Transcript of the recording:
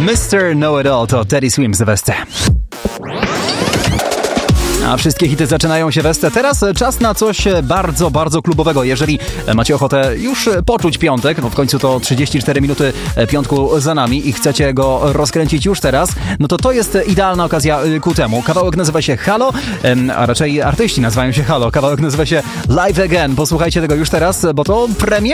Mr. Know-It-All to Teddy Swims w Westce. A wszystkie hity zaczynają się Westce. Teraz czas na coś bardzo, bardzo klubowego. Jeżeli macie ochotę już poczuć piątek, no w końcu to 34 minuty piątku za nami i chcecie go rozkręcić już teraz, no to jest idealna okazja ku temu. Kawałek nazywa się Halo, a raczej artyści nazywają się Halo. Kawałek nazywa się Live Again. Posłuchajcie tego już teraz, bo to premiera.